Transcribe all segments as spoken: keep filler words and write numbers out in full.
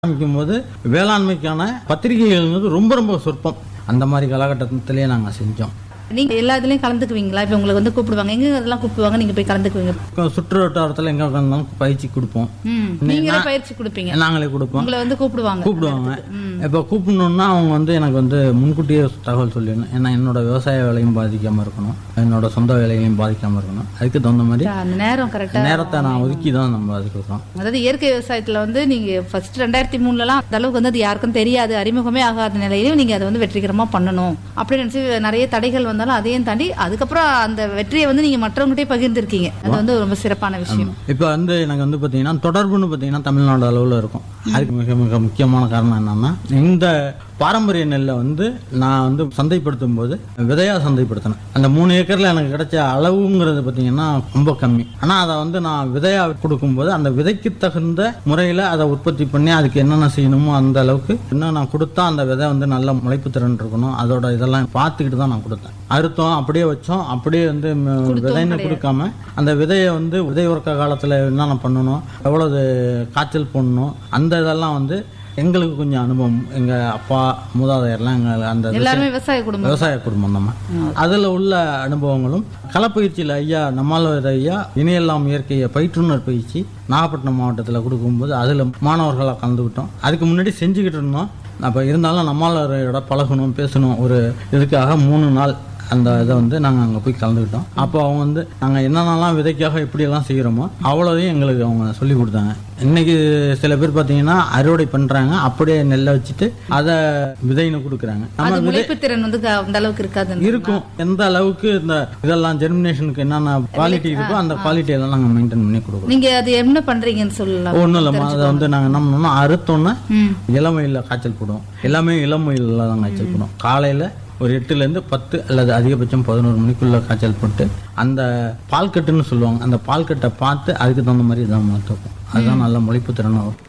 ஆரம்பிக்கும் போது வேளாண்மைக்கான பத்திரிகைகள் ரொம்ப ரொம்ப சொற்பம். அந்த மாதிரி காலகட்டத்திலேயே நாங்கள் செஞ்சோம். நீங்க எல்லா இதுலயும் கலந்துக்குவீங்களா? இப்ப உங்களுக்கு வந்து கூப்பிடுவாங்க, எங்க அதெல்லாம் கூப்பிடுவாங்க, நீங்க போய் கலந்துக்குவீங்க? சுற்று வட்டாரத்தில் எங்க இருந்தாலும் பயிற்சி கொடுப்போம். நீங்களே பயிற்சி கொடுப்பீங்க? நாங்களே கொடுப்போம். உங்களை வந்து கூப்பிடுவாங்க கூப்பிடுவாங்க இப்போ கூப்பிடணும்னா அவங்க வந்து எனக்கு வந்து முன்கூட்டியே தகவல் சொல்லிடணும். ஏன்னா என்னோட விவசாய வேலையும் பாதிக்காம இருக்கணும், என்னோட சொந்த வேலைகளையும் பாதிக்காம இருக்கணும். அதுக்கு தகுந்த மாதிரி அந்த நேரம் கரெக்டா நேரத்தை நான் ஒதுக்கி தான் நம்ம அதுக்கு இருக்கோம். அதாவது இயற்கை விவசாயத்துல வந்து நீங்க ஃபர்ஸ்ட் ரெண்டாயிரத்தி மூணுலலாம் அந்த அளவுக்கு வந்து அது யாருக்கும் தெரியாது, அறிமுகமே ஆகாத நிலையிலும் நீங்க அதை வந்து வெற்றிகரமா பண்ணணும் அப்படின்னு நினைச்சு நிறைய தடைகள் வந்தாலும் அதையும் தாண்டி அதுக்கப்புறம் அந்த வெற்றியை வந்து நீங்க மற்றவங்ககிட்டே பகிர்ந்துருக்கீங்க. அது வந்து ரொம்ப சிறப்பான விஷயம். இப்போ வந்து எனக்கு வந்து பாத்தீங்கன்னா தொடர்புன்னு பாத்தீங்கன்னா தமிழ்நாடு அளவுல இருக்கும். அதுக்கு மிக மிக முக்கியமான காரணம் என்னன்னா, இந்த பாரம்பரிய நெல்லை வந்து நான் வந்து சந்தைப்படுத்தும் போது விதையா சந்தைப்படுத்தினேன். அந்த மூணு ஏக்கர்ல எனக்கு கிடைச்ச அளவுங்கிறது பாத்தீங்கன்னா ரொம்ப கம்மி. ஆனா அதை வந்து நான் விதையா கொடுக்கும்போது அந்த விதைக்கு தகுந்த முறையில அதை உற்பத்தி பண்ணி அதுக்கு என்னென்ன செய்யணுமோ அந்த அளவுக்கு இன்னும் நான் கொடுத்தா அந்த விதை வந்து நல்ல முளைப்பு திறன் இருக்கணும். அதோட இதெல்லாம் பார்த்துக்கிட்டு தான் நான் கொடுத்தேன். அறுத்தோம், அப்படியே வச்சோம், அப்படியே வந்து விதைன்னு கொடுக்காம அந்த விதையை வந்து விதை உறக்க காலத்துல என்னென்ன பண்ணணும், எவ்வளவு காய்ச்சல் போடணும், அந்த இதெல்லாம் வந்து எங்களுக்கு கொஞ்சம் அனுபவம். எங்க அப்பா மூதாதையர்லாம் எங்க அந்த எல்லாருமே விவசாய குடும்பம் விவசாய குடும்பம் நம்ம அதுல உள்ள அனுபவங்களும் களப்பயிற்சியில் ஐயா நம்மாழ்வார் ஐயா இணையெல்லாம் இயற்கையை பயிற்றுனர் பயிற்சி நாகப்பட்டினம் மாவட்டத்தில் கொடுக்கும்போது அதுல மாணவர்களாக கலந்துக்கிட்டோம். அதுக்கு முன்னாடி செஞ்சுக்கிட்டு இருந்தோம். அப்போ இருந்தாலும் நம்மாழ்வாரோட பழகணும், பேசணும், ஒரு இதுக்காக மூணு நாள் அந்த இதை வந்து நாங்கள் அங்கே போய் கலந்துக்கிட்டோம். அப்போ அவங்க வந்து நாங்கள் என்னென்னலாம் விதைக்காக எப்படியெல்லாம் செய்கிறோமோ அவ்வளோதையும் எங்களுக்கு அவங்க சொல்லி கொடுத்தாங்க. இன்னைக்கு சில பேர் பார்த்தீங்கன்னா அறுவடை பண்ணுறாங்க, அப்படியே நெல்லை வச்சுட்டு அதை விதைன்னு கொடுக்குறாங்க. நம்ம முளைப்பு திறன் வந்து அந்த அளவுக்கு இருக்காது இருக்கும். எந்த அளவுக்கு இந்த இதெல்லாம் ஜெர்மினேஷனுக்கு என்னென்ன குவாலிட்டி இருக்கோ அந்த குவாலிட்டி எல்லாம் நாங்கள் மெயின்டைன் பண்ணி கொடுக்குறோம். நீங்க அது என்ன பண்றீங்கன்னு சொல்லலாம். ஒன்றும் இல்லைம்மா, அதை வந்து நாங்கள் என்ன பண்ணோம்னா அறுத்தோன்னா இளமையில் காய்ச்சல் போடுவோம். எல்லாமே இளமையில் தான் காய்ச்சல் போடுவோம். காலையில் ஒரு எட்டுல இருந்து பத்து அல்லது அதிகபட்சம் பதினோரு மணிக்குள்ள காய்ச்சல் போட்டு அந்த பால் கட்டுன்னு சொல்லுவாங்க, அந்த பால் கட்டை பார்த்து அதுக்கு தகுந்த மாதிரி இதான் மாற்றப்போம். அதுதான் நல்ல முளைப்பு திறனாக வரும்.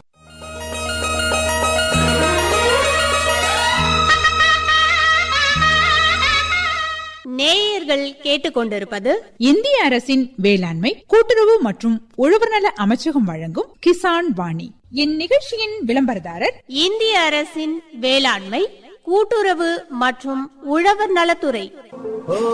நேயர்கள் கேட்டுக்கொண்டிருப்பது இந்திய அரசின் வேளாண்மை கூட்டுறவு மற்றும் உழவர்நல அமைச்சகம் வழங்கும் கிசான் வாணி. இந்நிகழ்ச்சியின் விளம்பரதாரர் இந்திய அரசின் வேளாண்மை கூட்டுறவு மற்றும் உழவர் நலத்துறை.